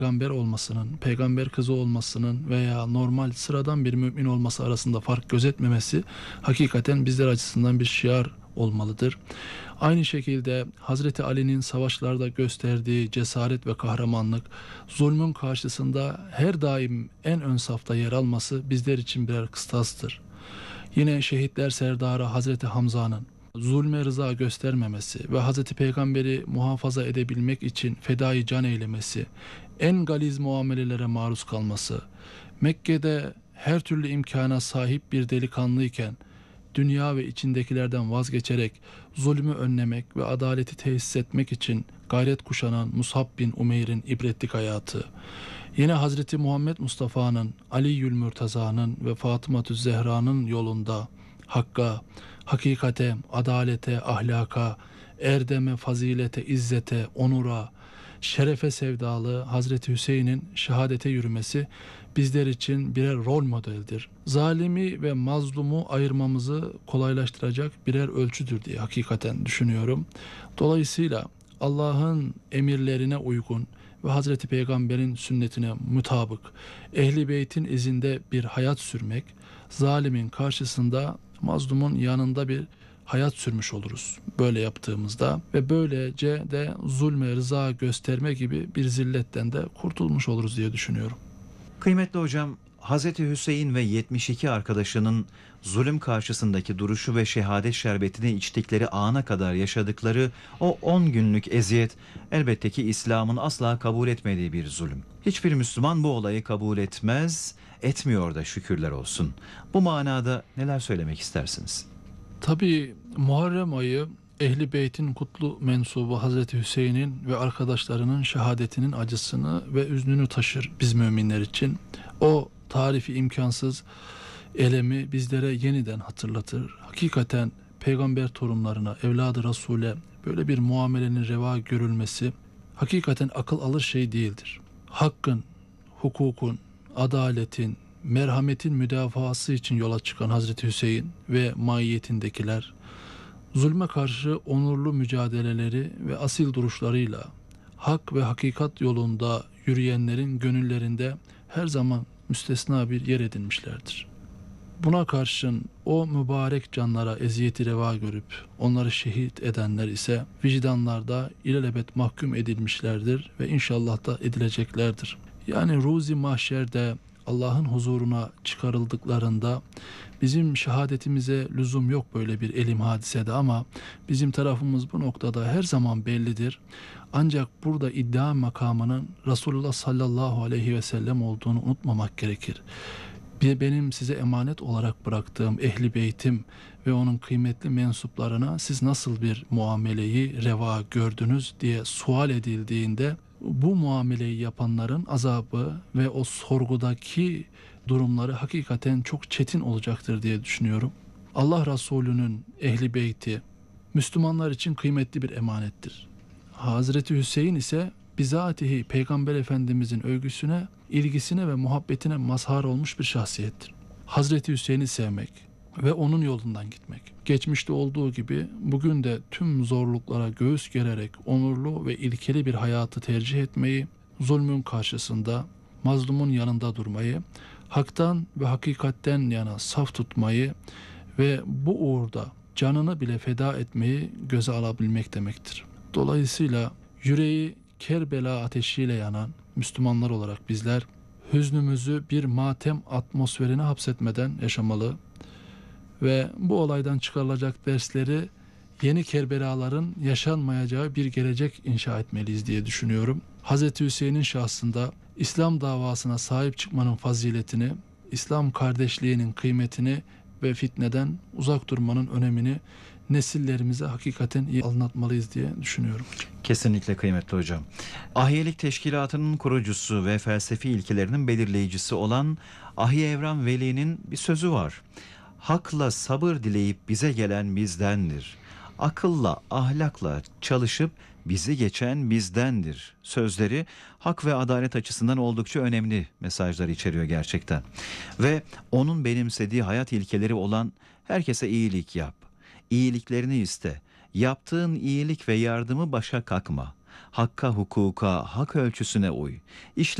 peygamber olmasının, peygamber kızı olmasının veya normal sıradan bir mümin olması arasında fark gözetmemesi hakikaten bizler açısından bir şiar olmalıdır. Aynı şekilde Hazreti Ali'nin savaşlarda gösterdiği cesaret ve kahramanlık, zulmün karşısında her daim en ön safta yer alması bizler için birer kıstastır. Yine şehitler serdarı Hazreti Hamza'nın zulme rıza göstermemesi ve Hazreti Peygamber'i muhafaza edebilmek için fedai can eylemesi, en galiz muamelelere maruz kalması, Mekke'de her türlü imkana sahip bir delikanlıyken dünya ve içindekilerden vazgeçerek zulmü önlemek ve adaleti tesis etmek için gayret kuşanan Mus'ab bin Umeyr'in ibretlik hayatı, yine Hazreti Muhammed Mustafa'nın, Ali'ül Mürteza'nın ve Fatıma-tü Zehra'nın yolunda hakka, hakikate, adalete, ahlaka, erdeme, fazilete, izzete, onura, şerefe sevdalı Hazreti Hüseyin'in şehadete yürümesi bizler için birer rol modeldir. Zalimi ve mazlumu ayırmamızı kolaylaştıracak birer ölçüdür diye hakikaten düşünüyorum. Dolayısıyla Allah'ın emirlerine uygun ve Hazreti Peygamber'in sünnetine mutabık Ehli Beyt'in izinde bir hayat sürmek, zalimin karşısında mazlumun yanında bir hayat sürmüş oluruz böyle yaptığımızda ve böylece de zulme rıza gösterme gibi bir zilletten de kurtulmuş oluruz diye düşünüyorum. Kıymetli hocam, Hazreti Hüseyin ve 72 arkadaşının zulüm karşısındaki duruşu ve şehadet şerbetini içtikleri ana kadar yaşadıkları o 10 günlük eziyet elbette ki İslam'ın asla kabul etmediği bir zulüm. Hiçbir Müslüman bu olayı kabul etmez, etmiyor da şükürler olsun. Bu manada neler söylemek istersiniz? Tabii Muharrem ayı Ehli Beyt'in kutlu mensubu Hazreti Hüseyin'in ve arkadaşlarının şehadetinin acısını ve üznünü taşır biz müminler için. O tarifi imkansız elemi bizlere yeniden hatırlatır. Hakikaten peygamber torunlarına, evladı Resul'e böyle bir muamelenin reva görülmesi hakikaten akıl alır şey değildir. Hakkın, hukukun, adaletin, merhametin müdafası için yola çıkan Hazreti Hüseyin ve maiyetindekiler, zulme karşı onurlu mücadeleleri ve asil duruşlarıyla hak ve hakikat yolunda yürüyenlerin gönüllerinde her zaman müstesna bir yer edinmişlerdir. Buna karşın o mübarek canlara eziyeti reva görüp onları şehit edenler ise vicdanlarda ilelebet mahkum edilmişlerdir ve inşallah da edileceklerdir. Yani ruzi mahşerde Allah'ın huzuruna çıkarıldıklarında bizim şehadetimize lüzum yok böyle bir elim hadisede ama bizim tarafımız bu noktada her zaman bellidir. Ancak burada iddia makamının Resulullah sallallahu aleyhi ve sellem olduğunu unutmamak gerekir. Benim size emanet olarak bıraktığım Ehli Beytim ve onun kıymetli mensuplarına siz nasıl bir muameleyi reva gördünüz diye sual edildiğinde bu muameleyi yapanların azabı ve o sorgudaki durumları hakikaten çok çetin olacaktır diye düşünüyorum. Allah Resulü'nün Ehli Beyti Müslümanlar için kıymetli bir emanettir. Hazreti Hüseyin ise bizatihi Peygamber Efendimizin övgüsüne, ilgisine ve muhabbetine mazhar olmuş bir şahsiyettir. Hazreti Hüseyin'i sevmek ve onun yolundan gitmek, geçmişte olduğu gibi bugün de tüm zorluklara göğüs gererek onurlu ve ilkeli bir hayatı tercih etmeyi, zulmün karşısında mazlumun yanında durmayı, haktan ve hakikatten yana saf tutmayı ve bu uğurda canını bile feda etmeyi göze alabilmek demektir. Dolayısıyla yüreği Kerbela ateşiyle yanan Müslümanlar olarak bizler hüznümüzü bir matem atmosferine hapsetmeden yaşamalı ve bu olaydan çıkarılacak dersleri yeni Kerbelaların yaşanmayacağı bir gelecek inşa etmeliyiz diye düşünüyorum. Hazreti Hüseyin'in şahsında İslam davasına sahip çıkmanın faziletini, İslam kardeşliğinin kıymetini ve fitneden uzak durmanın önemini nesillerimize hakikaten iyi anlatmalıyız diye düşünüyorum. Kesinlikle kıymetli hocam. Ahiyelik Teşkilatı'nın kurucusu ve felsefi ilkelerinin belirleyicisi olan Ahiye Evran Veli'nin bir sözü var. Hakla sabır dileyip bize gelen bizdendir. Akılla, ahlakla çalışıp bizi geçen bizdendir. Sözleri hak ve adalet açısından oldukça önemli mesajlar içeriyor gerçekten. Ve onun benimsediği hayat ilkeleri olan herkese iyilik yap, iyiliklerini iste, yaptığın iyilik ve yardımı başa kakma, Hakka, hukuka, hak ölçüsüne uy. İşle